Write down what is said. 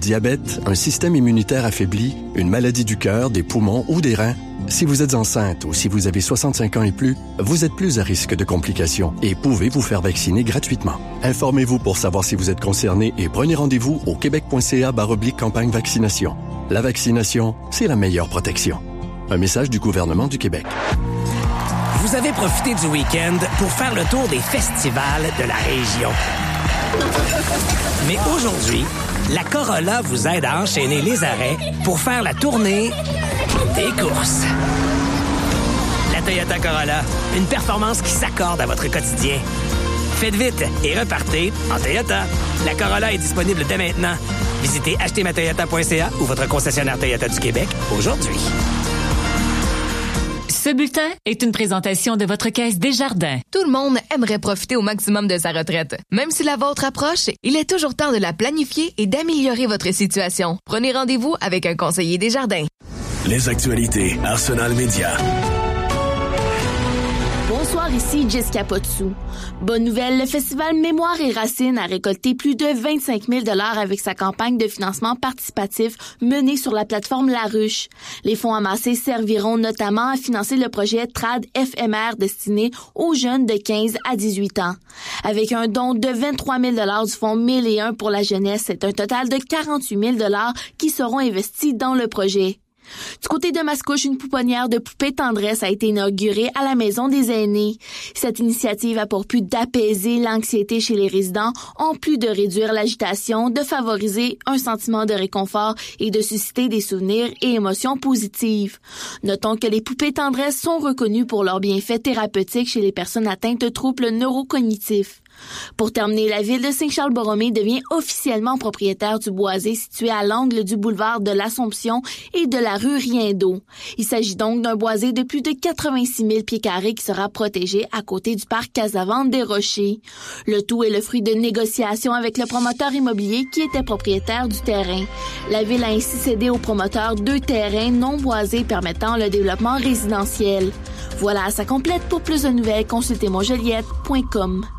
diabète, un système immunitaire affaibli, une maladie du cœur, des poumons ou des reins, si vous êtes enceinte ou si vous avez 65 ans et plus, vous êtes plus à risque de complications et pouvez vous faire vacciner gratuitement. Informez-vous pour savoir si vous êtes concerné et prenez rendez-vous au québec.ca/campagne vaccination. La vaccination, c'est la meilleure protection. Un message du gouvernement du Québec. Vous avez profité du week-end pour faire le tour des festivals de la région. Mais aujourd'hui, la Corolla vous aide à enchaîner les arrêts pour faire la tournée des courses. La Toyota Corolla, une performance qui s'accorde à votre quotidien. Faites vite et repartez en Toyota. La Corolla est disponible dès maintenant. Visitez achetermatoyota.ca ou votre concessionnaire Toyota du Québec aujourd'hui. Ce bulletin est une présentation de votre Caisse Desjardins. Tout le monde aimerait profiter au maximum de sa retraite. Même si la vôtre approche, il est toujours temps de la planifier et d'améliorer votre situation. Prenez rendez-vous avec un conseiller Desjardins. Les actualités Arsenal Média. Bonsoir, ici Jessica Potsou. Bonne nouvelle, le festival Mémoire et Racines a récolté plus de 25 000 $ avec sa campagne de financement participatif menée sur la plateforme La Ruche. Les fonds amassés serviront notamment à financer le projet Trad FMR destiné aux jeunes de 15 à 18 ans. Avec un don de 23 000 $ du fonds 1001 pour la jeunesse, c'est un total de 48 000 $ qui seront investis dans le projet. Du côté de Mascouche, une pouponnière de poupées tendresse a été inaugurée à la Maison des aînés. Cette initiative a pour but d'apaiser l'anxiété chez les résidents, en plus de réduire l'agitation, de favoriser un sentiment de réconfort et de susciter des souvenirs et émotions positives. Notons que les poupées tendresse sont reconnues pour leurs bienfaits thérapeutiques chez les personnes atteintes de troubles neurocognitifs. Pour terminer, la ville de Saint-Charles-Borromée devient officiellement propriétaire du boisé situé à l'angle du boulevard de l'Assomption et de la rue Riendeau. Il s'agit donc d'un boisé de plus de 86 000 pieds carrés qui sera protégé à côté du parc Casavante des Rochers. Le tout est le fruit de négociations avec le promoteur immobilier qui était propriétaire du terrain. La ville a ainsi cédé au promoteur 2 terrains non boisés permettant le développement résidentiel. Voilà, ça complète. Pour plus de nouvelles, consultez monjoliette.com.